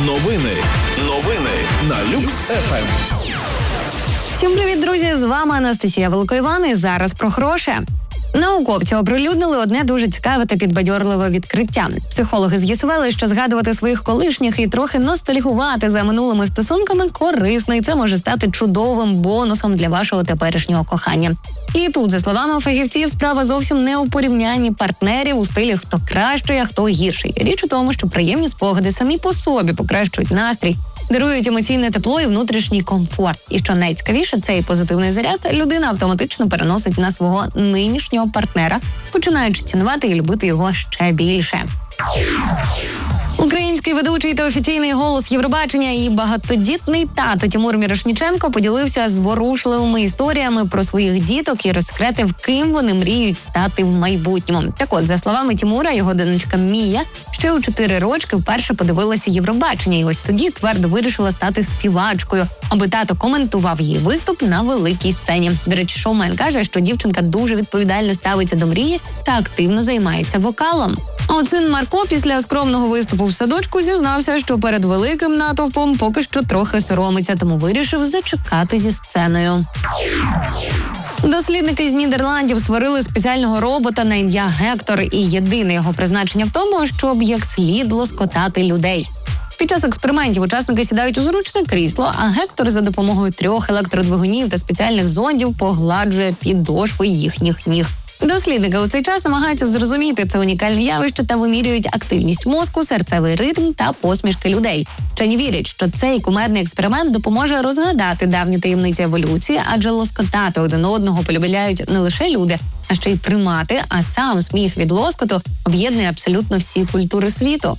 Новини на Люкс ФМ. Всім привіт, друзі! З вами Анастасія Великоїван і зараз про хороше. Науковці оприлюднили одне дуже цікаве та підбадьорливе відкриття. Психологи з'ясували, що згадувати своїх колишніх і трохи ностальгувати за минулими стосунками корисно, і це може стати чудовим бонусом для вашого теперішнього кохання. І тут, за словами фахівців, справа зовсім не у порівнянні партнерів у стилі «хто кращий, а хто гірший». Річ у тому, що приємні спогади самі по собі покращують настрій, дарують емоційне тепло і внутрішній комфорт. І що найцікавіше, цей позитивний заряд людина автоматично переносить на свого нинішнього партнера, починаючи цінувати і любити його ще більше. Український ведучий та офіційний голос Євробачення і багатодітний тато Тимур Мірошніченко поділився зворушливими історіями про своїх діток і розкретив, ким вони мріють стати в майбутньому. Так от, за словами Тимура, його донечка Мія ще у 4 рочки вперше подивилася Євробачення, і ось тоді твердо вирішила стати співачкою, аби тато коментував її виступ на великій сцені. До речі, шоумен каже, що дівчинка дуже відповідально ставиться до мрії та активно займається вокалом. А от син Марко після скромного виступу в садочку зізнався, що перед великим натовпом поки що трохи соромиться, тому вирішив зачекати зі сценою. Дослідники з Нідерландів створили спеціального робота на ім'я Гектор, і єдине його призначення в тому, щоб як слід лоскотати людей. Під час експериментів учасники сідають у зручне крісло, а Гектор за допомогою 3 електродвигунів та спеціальних зондів погладжує підошви їхніх ніг. Дослідники у цей час намагаються зрозуміти це унікальне явище та вимірюють активність мозку, серцевий ритм та посмішки людей. Вчені вірять, що цей кумедний експеримент допоможе розгадати давні таємниці еволюції, адже лоскотати один одного полюбляють не лише люди, а ще й примати, а сам сміх від лоскоту об'єднує абсолютно всі культури світу.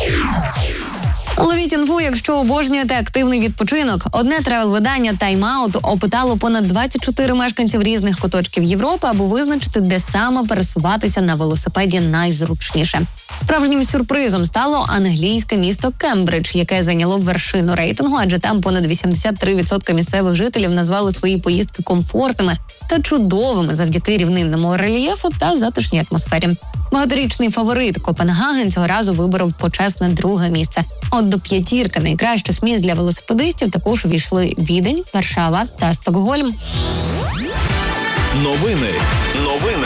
Ловіть інфу, якщо обожнюєте активний відпочинок. Одне тревел-видання Time Out опитало понад 24 мешканців різних куточків Європи, аби визначити, де саме пересуватися на велосипеді найзручніше. Справжнім сюрпризом стало англійське місто Кембридж, яке зайняло вершину рейтингу, адже там понад 83% місцевих жителів назвали свої поїздки комфортними та чудовими завдяки рівнинному рельєфу та затишній атмосфері. Багаторічний фаворит Копенгаген цього разу виборов почесне 2-ге місце. От до 5 найкращих місць для велосипедистів також увійшли Відень, Варшава та Стокгольм. Новини